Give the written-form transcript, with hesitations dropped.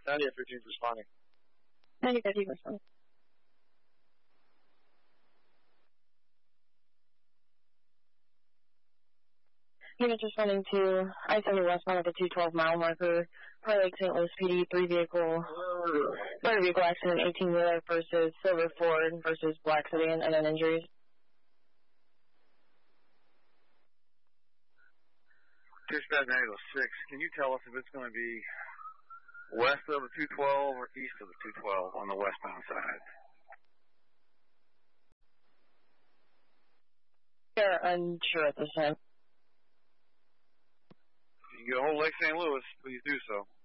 9815 responding. 9015 responding. Units responding to I-70 westbound at the 212 mile marker, Prior Lake St. Louis PD, motor vehicle accident, 18-wheeler versus Silver Ford versus Black Sedan, and then injuries. Dispatch 906, can you tell us if it's going to be west of the 212 or east of the 212 on the westbound side? They're unsure at this time. If you can get a hold of Lake St. Louis, please do so.